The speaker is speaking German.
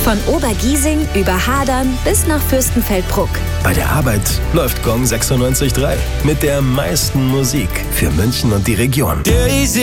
Von Obergiesing über Hadern bis nach Fürstenfeldbruck. Bei der Arbeit läuft Gong 96.3 mit der meisten Musik für München und die Region.